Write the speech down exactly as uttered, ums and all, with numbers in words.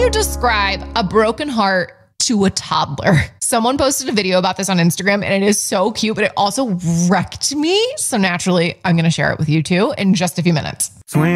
you describe a broken heart to a toddler? Someone posted a video about this on Instagram and it is so cute, but it also wrecked me. So naturally, I'm going to share it with you too in just a few minutes. Swing.